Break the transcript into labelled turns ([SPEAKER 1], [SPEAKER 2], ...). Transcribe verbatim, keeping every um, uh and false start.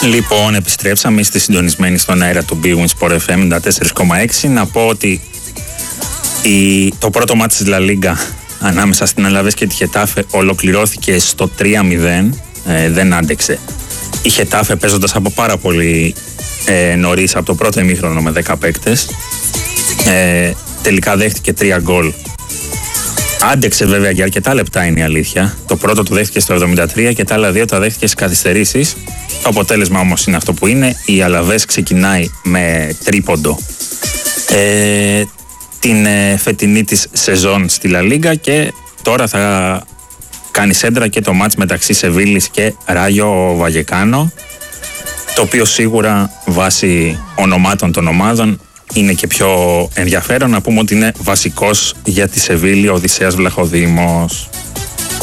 [SPEAKER 1] Λοιπόν, επιστρέψαμε, είστε συντονισμένοι στον αέρα του Big Win Sport εφ εμ ενενήντα τέσσερα κόμμα έξι. Να πω ότι η, το πρώτο μάτι της La Liga ανάμεσα στην Αλαβές και τη Χετάφε ολοκληρώθηκε στο τρία μηδέν. Ε, δεν άντεξε η Χετάφε παίζοντας από πάρα πολύ ε, νωρίς, από το πρώτο ημίχρονο με δέκα παίκτες. Ε, τελικά δέχτηκε τρία γκολ. Άντεξε βέβαια για αρκετά λεπτά, είναι η αλήθεια. Το πρώτο το δέχτηκε στο εβδομήντα τρία και τα άλλα δύο τα δέχτηκε στις καθυστερήσεις. Το αποτέλεσμα όμως είναι αυτό που είναι. Η Αλαβές ξεκινάει με τρίποντο ε, την ε, φετινή της σεζόν στη La Liga και τώρα θα κάνει σέντρα και το μάτς μεταξύ Σεβίλης και Ράγιο Βαγεκάνο, το οποίο σίγουρα βάσει ονομάτων των ομάδων είναι και πιο ενδιαφέρον. Να πούμε ότι είναι βασικός για τη Σεβίλη ο Οδυσσέας Βλαχοδήμος.